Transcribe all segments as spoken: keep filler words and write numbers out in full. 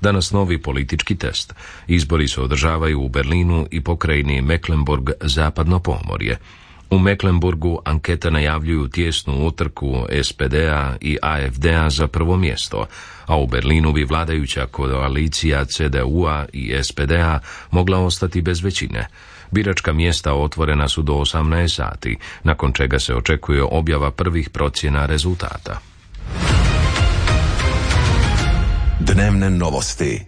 Danas novi politički test. Izbori se održavaju u Berlinu i pokrajini Mecklenburg zapadno pomorje. U Mecklenburgu ankete najavljuju tijesnu utrku S P D-a i A F D-a za prvo mjesto, a u Berlinu bi vladajuća koalicija C D U-a i S P D-a mogla ostati bez većine. Biračka mjesta otvorena su do osamnaest sati, nakon čega se očekuje objava prvih procjena rezultata. Dnevne novosti.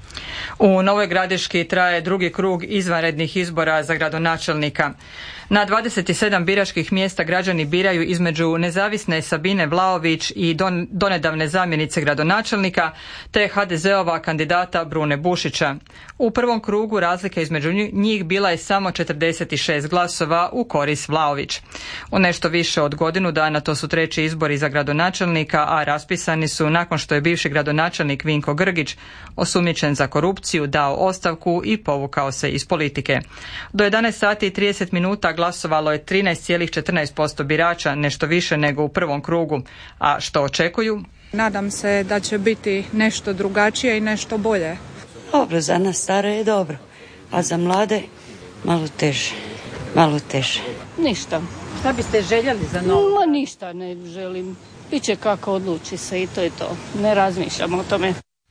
U Novoj Gradiški traje drugi krug izvanrednih izbora za gradonačelnika. Na dvadeset sedam biračkih mjesta građani biraju između nezavisne Sabine Vlaović i don, donedavne zamjenice gradonačelnika, te H D Z-ova kandidata Brune Bušića. U prvom krugu razlika između njih bila je samo četrdeset šest glasova u korist Vlaović. U nešto više od godinu dana to su treći izbori za gradonačelnika, a raspisani su nakon što je bivši gradonačelnik Vinko Grgić, osumnjičen za korupciju, dao ostavku i povukao se iz politike. Do jedanaest sati i trideset minuta glasovalo je trinaest zarez četrnaest posto birača, nešto više nego u prvom krugu. A što očekuju? Nadam se da će biti nešto drugačije i nešto bolje. Dobro, za nas stare je dobro, a za mlade malo teže, malo teže. Ništa. Šta biste željeli za novo? Ma ništa ne želim. Biće kako odluči se i to je to. Ne razmišljam o tome.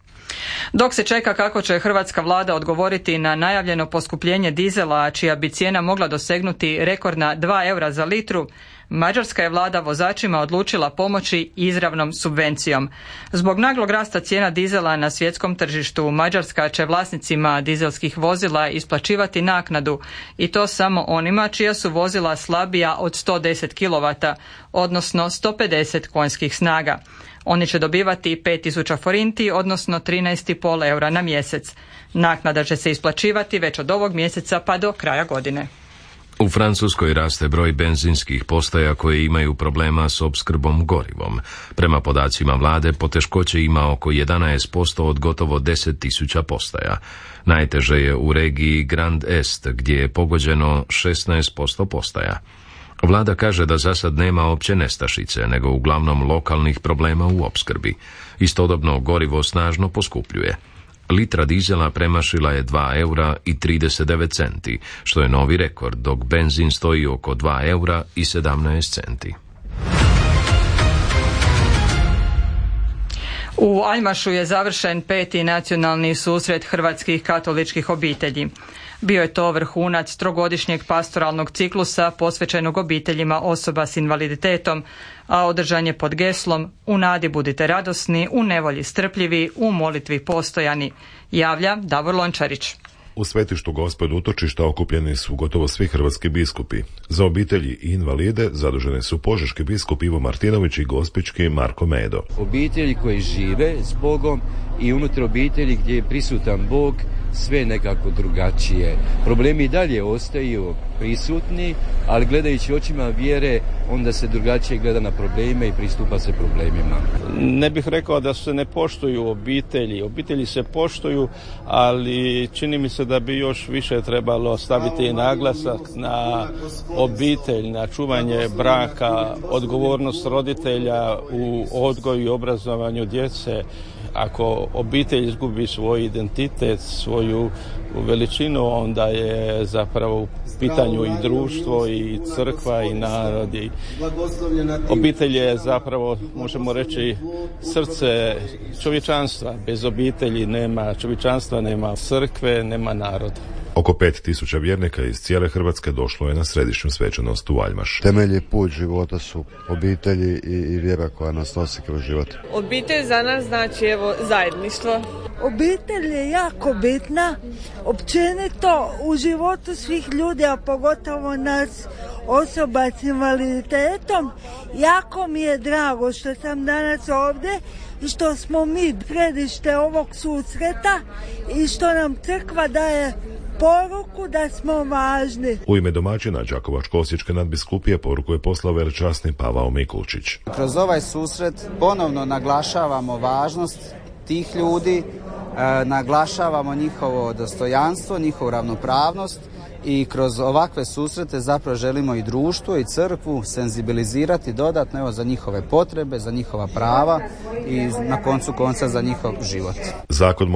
Dok se čeka kako će hrvatska vlada odgovoriti na najavljeno poskupljenje dizela, čija bi cijena mogla dosegnuti rekordna dva eura za litru, mađarska je vlada vozačima odlučila pomoći izravnom subvencijom. Zbog naglog rasta cijena dizela na svjetskom tržištu, Mađarska će vlasnicima dizelskih vozila isplaćivati naknadu, i to samo onima čija su vozila slabija od sto deset kilovata, odnosno sto pedeset konjskih snaga. Oni će dobivati pet tisuća forinti, odnosno trinaest zarez pet eura na mjesec. Naknada će se isplaćivati već od ovog mjeseca pa do kraja godine. U Francuskoj raste broj benzinskih postaja koje imaju problema s opskrbom gorivom. Prema podacima vlade, poteškoće ima oko jedanaest posto od gotovo deset tisuća postaja. Najteže je u regiji Grand Est, gdje je pogođeno šesnaest posto postaja. Vlada kaže da za sad nema opće nestašice, nego uglavnom lokalnih problema u opskrbi. Istodobno gorivo snažno poskupljuje. Litra dizela premašila je dva eura i trideset devet centi, što je novi rekord, dok benzin stoji oko dva eura i sedamnaest centi. U Aljmašu je završen peti nacionalni susret hrvatskih katoličkih obitelji. Bio je to vrhunac trogodišnjeg pastoralnog ciklusa posvećenog obiteljima osoba s invaliditetom, a održan je pod geslom "U nadi budite radosni, u nevolji strpljivi, u molitvi postojani", javlja Davor Lončarić. U svetištu Gospod utočišta okupljeni su gotovo svi hrvatski biskupi. Za obitelji i invalide zadužene su požeški biskup Ivo Martinović i gospićki Marko Medo. Obitelji koji žive s Bogom i unutar obitelji gdje je prisutan Bog, sve nekako drugačije. Problemi i dalje ostaju prisutni, ali gledajući očima vjere, onda se drugačije gleda na probleme i pristupa se problemima. Ne bih rekao da se ne poštuju obitelji. Obitelji se poštuju, ali čini mi se da bi još više trebalo staviti naglasak na obitelj, na čuvanje braka, odgovornost roditelja u odgoju i obrazovanju djece. Ako obitelj izgubi svoj identitet, svoju veličinu, onda je zapravo u pitanju i društvo, i crkva, i narod. I obitelj je zapravo, možemo reći, srce čovječanstva. Bez obitelji nema čovječanstva, nema crkve, nema naroda. Oko pet tisuća vjernika iz cijele Hrvatske došlo je na središnju svečanost u Aljmaš. Temelji put života su obitelji i, i vjera koja nas nosi kroz život. Obitelj za nas znači evo zajedništvo. Obitelj je jako bitna, općenito u životu svih ljudi, a pogotovo nas osoba s invaliditetom. Jako mi je drago što sam danas ovdje i što smo mi središte ovog susreta i što nam crkva daje poruku da smo važni. U ime domaćina Đakovačko-osječke nadbiskupije poruku je poslao velečasni Pavao Mikulčić. Kroz ovaj susret ponovno naglašavamo važnost tih ljudi, e, naglašavamo njihovo dostojanstvo, njihovu ravnopravnost i kroz ovakve susrete zapravo želimo i društvo i crkvu senzibilizirati dodatno evo, za njihove potrebe, za njihova prava i na koncu konca za njihov život. Zakon